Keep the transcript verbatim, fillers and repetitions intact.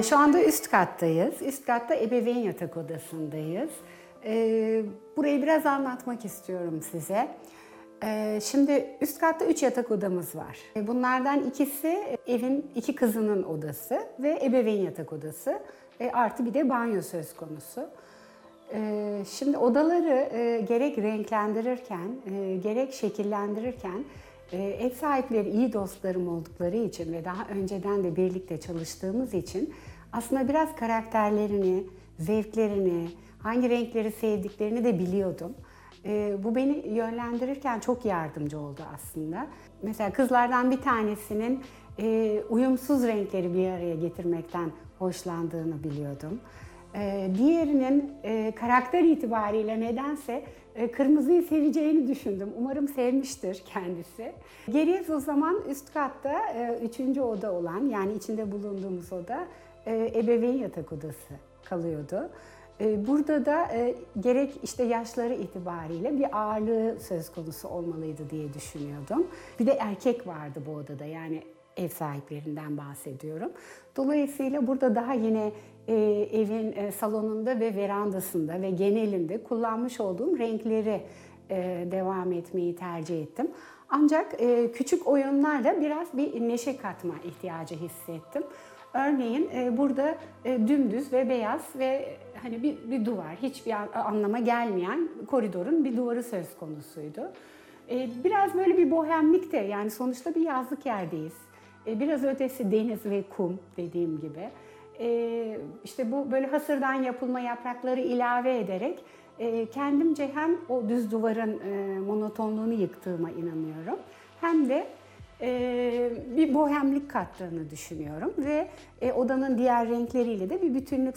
Şu anda üst kattayız. Üst katta ebeveyn yatak odasındayız. Ee, burayı biraz anlatmak istiyorum size. Ee, şimdi üst katta üç yatak odamız var. Bunlardan ikisi evin iki kızının odası ve ebeveyn yatak odası. E, artı bir de banyo söz konusu. Ee, şimdi odaları e, gerek renklendirirken, e, gerek şekillendirirken e, ev sahipleri iyi dostlarım oldukları için ve daha önceden de birlikte çalıştığımız için aslında biraz karakterlerini, zevklerini, hangi renkleri sevdiklerini de biliyordum. E, bu beni yönlendirirken çok yardımcı oldu aslında. Mesela kızlardan bir tanesinin e, uyumsuz renkleri bir araya getirmekten hoşlandığını biliyordum. Ee, diğerinin e, karakter itibariyle nedense e, kırmızıyı seveceğini düşündüm. Umarım sevmiştir kendisi. Geriye o zaman üst katta e, üçüncü oda olan, yani içinde bulunduğumuz oda e, ebeveyn yatak odası kalıyordu. E, burada da e, gerek işte yaşları itibariyle bir ağırlığı söz konusu olmalıydı diye düşünüyordum. Bir de erkek vardı bu odada, yani ev sahiplerinden bahsediyorum. Dolayısıyla burada daha yine e, evin e, salonunda ve verandasında ve genelinde kullanmış olduğum renkleri e, devam etmeyi tercih ettim. Ancak e, küçük oyunlarla biraz bir neşe katma ihtiyacı hissettim. Örneğin e, burada e, dümdüz ve beyaz ve hani bir, bir duvar, hiçbir anlama gelmeyen koridorun bir duvarı söz konusuydu. E, biraz böyle bir bohemlik de, yani sonuçta bir yazlık yerdeyiz. Biraz ötesi deniz ve kum dediğim gibi. Ee, işte bu böyle hasırdan yapılma yaprakları ilave ederek e, kendimce hem o düz duvarın e, monotonluğunu yıktığıma inanıyorum. Hem de e, bir bohemlik kattığını düşünüyorum ve e, odanın diğer renkleriyle de bir bütünlük